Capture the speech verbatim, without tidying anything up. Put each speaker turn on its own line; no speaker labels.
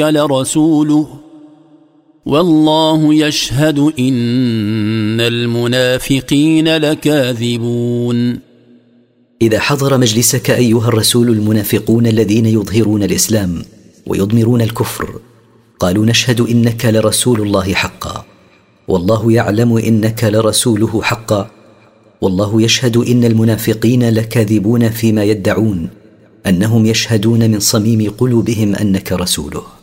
لرسوله والله يشهد إن المنافقين لكاذبون.
إذا حضر مجلسك أيها الرسول المنافقون الذين يظهرون الإسلام ويضمرون الكفر قالوا نشهد إنك لرسول الله حقا، والله يعلم إنك لرسوله حقا، والله يشهد إن المنافقين لكاذبون فيما يدعون أنهم يشهدون من صميم قلوبهم أنك رسوله.